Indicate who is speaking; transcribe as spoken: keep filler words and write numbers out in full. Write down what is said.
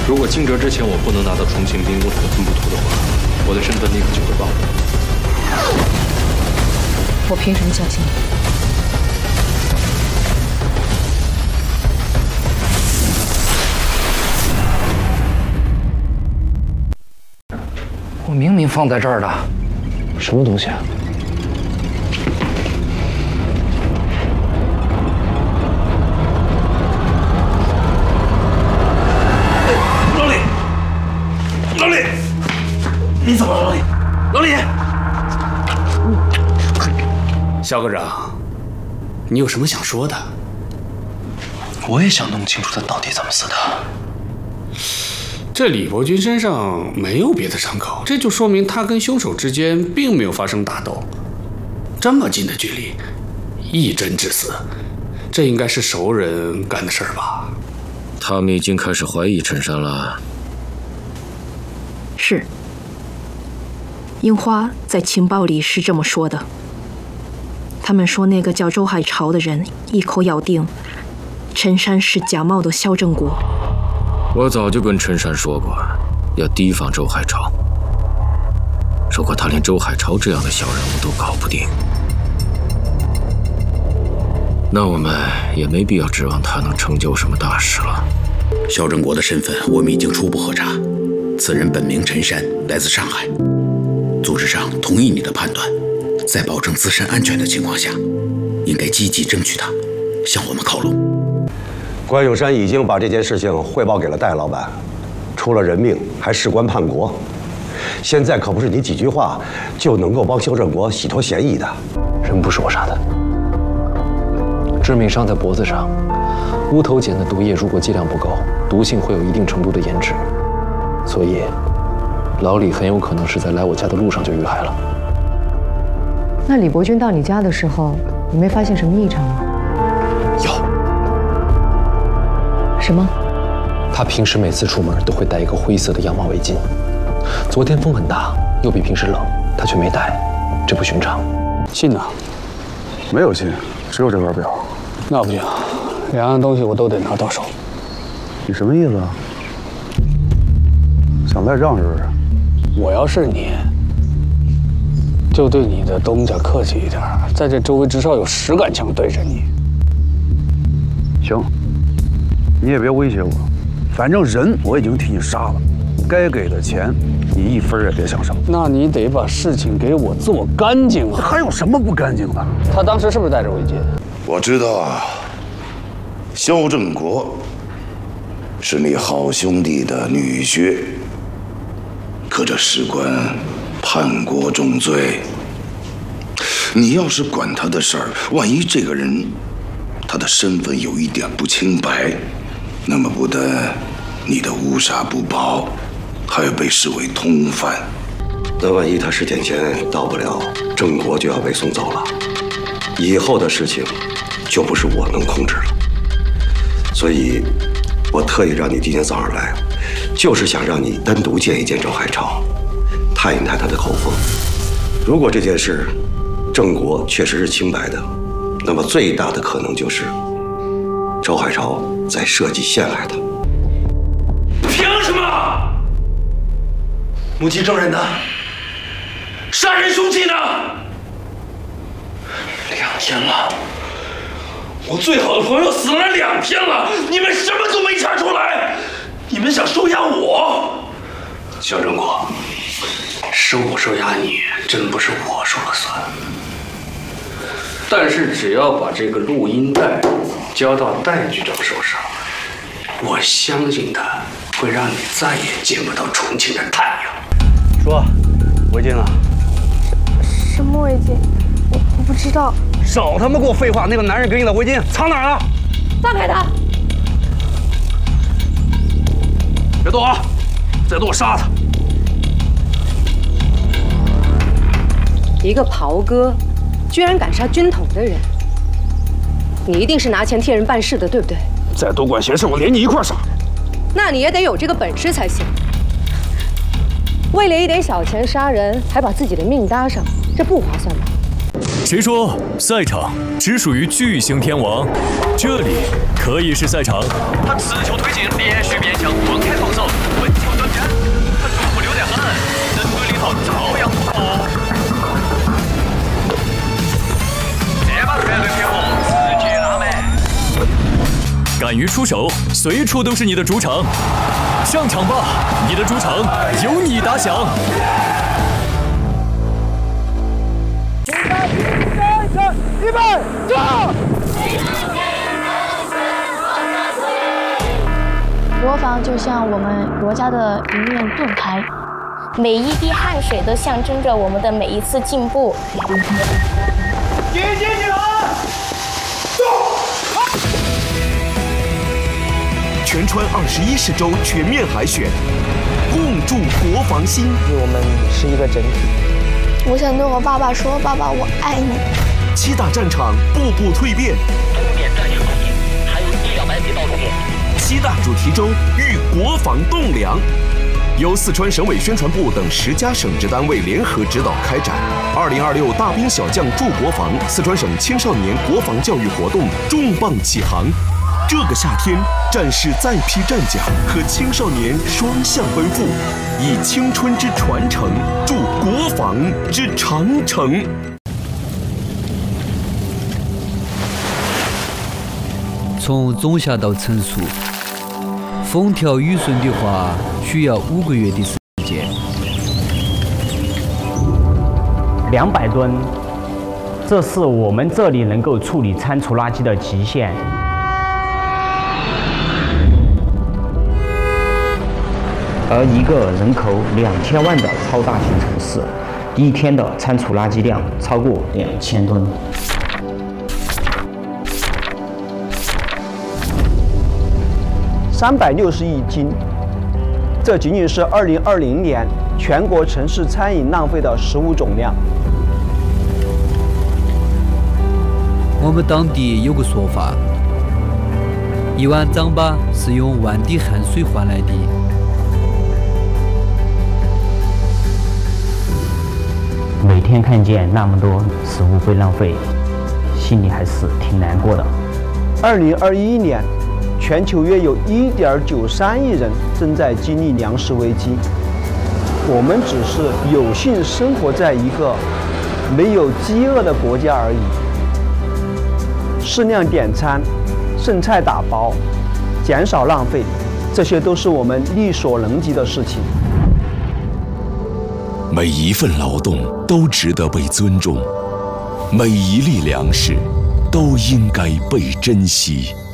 Speaker 1: 如果惊蛰之前我不能拿到重庆兵工厂的分布图的话，我的身份立刻就会暴露。
Speaker 2: 我凭什么相信你？
Speaker 3: 我明明放在这儿的，什么东西啊？
Speaker 4: 老李，老李，你怎么了，老李？老李，
Speaker 5: 肖科长，你有什么想说的？
Speaker 3: 我也想弄清楚他到底怎么死的。
Speaker 5: 这李伯钧身上没有别的伤口，这就说明他跟凶手之间并没有发生打斗。这么近的距离，一针致死，这应该是熟人干的事儿吧？
Speaker 6: 他们已经开始怀疑陈山了。
Speaker 2: 是，樱花在情报里是这么说的。他们说那个叫周海潮的人一口咬定，陈山是假冒的肖正国。
Speaker 6: 我早就跟陈山说过，要提防周海潮。如果他连周海潮这样的小人物都搞不定，那我们也没必要指望他能成就什么大事了。
Speaker 7: 肖正国的身份我们已经初步核查，此人本名陈山，来自上海。组织上同意你的判断，在保证自身安全的情况下，应该积极争取他向我们靠拢。
Speaker 8: 关永山已经把这件事情汇报给了戴老板，出了人命还事关叛国，现在可不是你几句话就能够帮肖正国洗脱嫌疑的。
Speaker 3: 人不是我杀的，致命伤在脖子上，乌头碱的毒液如果剂量不够，毒性会有一定程度的延迟，所以老李很有可能是在来我家的路上就遇害了。
Speaker 9: 那李伯钧到你家的时候，你没发现什么异常吗？
Speaker 3: 有。
Speaker 9: 什么？
Speaker 3: 他平时每次出门都会戴一个灰色的羊毛围巾。昨天风很大，又比平时冷，他却没戴，这不寻常。
Speaker 5: 信呢？
Speaker 10: 没有信，只有这块表。
Speaker 5: 那不行，两样东西我都得拿到手。
Speaker 10: 你什么意思啊？想赖账是不是？
Speaker 5: 我要是你，就对你的东家客气一点，在这周围至少有十杆枪对着你。
Speaker 10: 行。你也别威胁我，反正人我已经替你杀了，该给的钱你一分也别想省。
Speaker 5: 那你得把事情给我做干净啊！
Speaker 10: 还有什么不干净的？
Speaker 5: 他当时是不是戴着围巾？
Speaker 11: 我知道啊，肖正国是你好兄弟的女婿，可这事关叛国重罪，你要是管他的事儿，万一这个人他的身份有一点不清白，那么不但你的乌纱不保，还要被视为通犯。
Speaker 8: 那万一他尸检前到不了，郑国就要被送走了，以后的事情就不是我能控制了。所以，我特意让你今天早上来，就是想让你单独见一见周海潮，探一探他的口风。如果这件事郑国确实是清白的，那么最大的可能就是周海潮在设计陷害他。
Speaker 4: 凭什么？目击证人呢？杀人凶器呢？两天了，我最好的朋友死了两天了，你们什么都没查出来，你们想收押我？
Speaker 5: 肖正国，收不收押你，真不是我说了算。但是只要把这个录音带交到戴局长手上，我相信他会让你再也见不到重庆的太阳。
Speaker 10: 说，围巾呢？
Speaker 12: 什么围巾？我我不知道。
Speaker 10: 少他妈给我废话！那个男人给你的围巾藏哪儿了？
Speaker 12: 放开他！
Speaker 10: 别动啊！再动我杀他！
Speaker 9: 一个袍哥，居然敢杀军统的人，你一定是拿钱替人办事的，对不对？
Speaker 10: 再多管闲事，我连你一块杀。
Speaker 9: 那你也得有这个本事才行。为了一点小钱杀人，还把自己的命搭上，这不划算吧？
Speaker 13: 谁说赛场只属于巨星天王？这里可以是赛场。
Speaker 14: 他持球推进，连续变向，放开防守。
Speaker 13: 出手，随处都是你的主场。上场吧，你的主场由你打响。
Speaker 14: 预备，走！
Speaker 15: 国防就像我们国家的一面盾牌，每一滴汗水都象征着我们的每一次进步。
Speaker 14: 集结起来，走！
Speaker 16: 全川二十一市州全面海选，共筑国防新。
Speaker 17: 我们是一个整体。
Speaker 12: 我想对我爸爸说：“爸爸，我爱你。”
Speaker 16: 七大战场步步蜕变，
Speaker 18: 东面战略中心还有一两百米到终点。
Speaker 16: 七大主题周育国防栋梁，由四川省委宣传部等十家省直单位联合指导开展。二零二六大兵小将助国防四川省青少年国防教育活动重磅启航。这个夏天，战士再披战甲，和青少年双向奔赴，以青春之传承助国防之长城。
Speaker 19: 从种下到成熟，风调雨顺的话，需要五个月的时间。
Speaker 20: 两百吨，这是我们这里能够处理餐厨垃圾的极限。而一个人口两千万的超大型城市，一天的餐厨垃圾量超过两千吨。
Speaker 21: 三百六十亿斤，这仅仅是二零二零年全国城市餐饮浪费的食物总量。
Speaker 19: 我们当地有个说法，一碗糌粑是用万滴汗水换来的。
Speaker 20: 每天看见那么多食物被浪费，心里还是挺难过的。
Speaker 21: 二零二一年。全球约有一点九三亿人正在经历粮食危机，我们只是有幸生活在一个没有饥饿的国家而已。适量点餐、剩菜打包、减少浪费，这些都是我们力所能及的事情。
Speaker 22: 每一份劳动都值得被尊重，每一粒粮食都应该被珍惜。